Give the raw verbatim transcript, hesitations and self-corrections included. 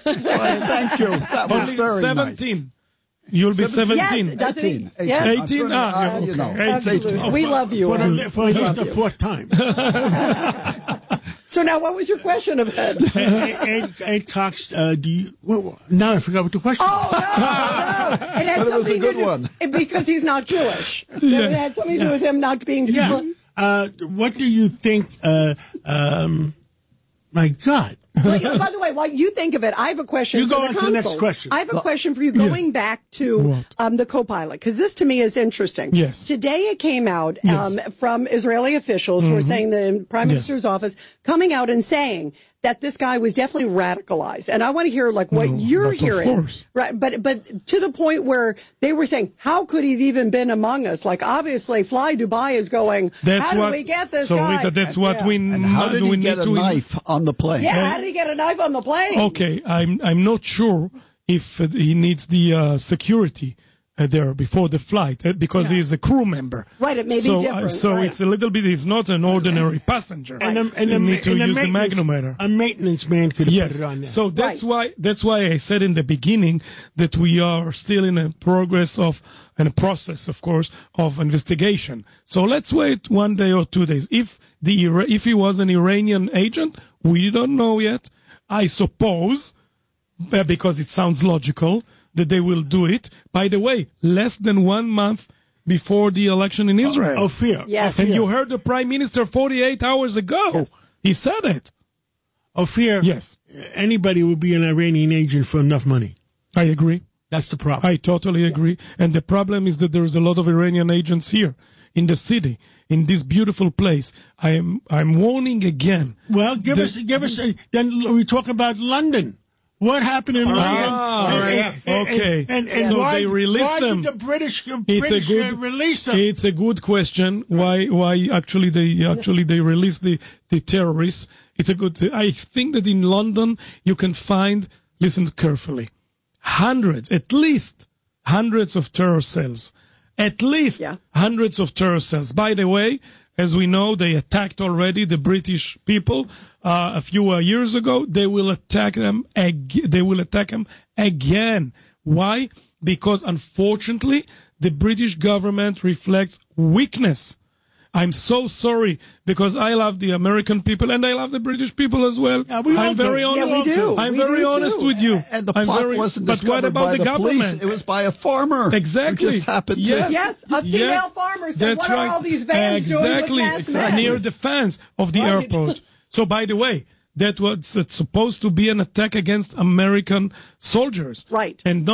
Well, thank you. That was very seventeen. nice. You'll be seventeen. Yes, doesn't he? eighteen. Yes. eighteen? Ah, Uh, okay. you know, eighteen. Absolutely. We love you. For, Ed. the, for at least the fourth time. So now, what was your question of Ed? Ed, Ed Cox, uh, do you... Well, now I forgot what the question Oh, was. no, no. It had But it was a something good to do, one. Because he's not Jewish. Yeah. It had something to do with him not being Yeah. Jewish. Uh, what do you think... Uh, um, my God. Well, you know, by the way, while you think of it, I have a question You for go the on to the consul. next question. I have a question for you going back to What? um, the co-pilot, because this to me is interesting. Yes. Today it came out Yes. um, from Israeli officials who are saying the Prime Yes. Minister's office coming out and saying that this guy was definitely radicalized. And I want to hear like what No, you're but of hearing. course. Right, but but to the point where they were saying, how could he have even been among us? Like obviously Fly Dubai is going, That's how what, do we get this so guy? Rita, that's what Yeah. we And how did we he need get a to knife on the plane? Yeah, how did he get a knife on the plane? Okay, I'm I'm not sure if uh, he needs the uh, security uh, there before the flight uh, because Yeah. he is a crew member. Right, it may be so, different, Uh, so right. it's a little bit. He's not an ordinary passenger. And, a, and, you a, need to and a use the maintenance- magnometer. A maintenance man could have Yes. put it on there. So that's Right. why that's why I said in the beginning that we are still in a progress of and a process, of course, of investigation. So let's wait one day or two days. If the Ira- if he was an Iranian agent, we don't know yet. I suppose, uh, because it sounds logical, that they will do it. By the way, less than one month before the election in Israel. Oh, fear. Yes. And you heard the Prime Minister forty-eight hours ago. Yes. He said it. Oh, fear. Yes, Anybody would be an Iranian agent for enough money. I agree. That's the problem. I totally agree. And the problem is that there is a lot of Iranian agents here in the city, in this beautiful place. I am I'm warning again. Well, give The- us, give us. A, then we talk about London. What happened in London? Ah, And- yeah. and- Okay. And, and, So why, they released why them. did the British, It's British a good uh, release them? It's a good question. Why why actually they actually they released the the terrorists? It's a good. I think that in London you can find. Listen carefully. Hundreds, at least hundreds of terror cells. At least Yeah. hundreds of terror cells. By the way, as we know, they attacked already the British people uh, a few uh, years ago. They will attack them. Ag- they will attack them again. Why? Because unfortunately, the British government reflects weakness. I'm so sorry because I love the American people and I love the British people as well. Yeah, we all I'm do. very Yeah, honest. we do. I'm We very do honest too. with you. And the I'm plot very, wasn't but discovered what about by the, the government? police. It was by a farmer. Exactly. Who just happened yes. to... Yes, a female Yes. farmer said, That's what right. are all these vans exactly. doing with mass men? Near the fence of the Right. airport. So, by the way, that was it's supposed to be an attack against American soldiers. Right. And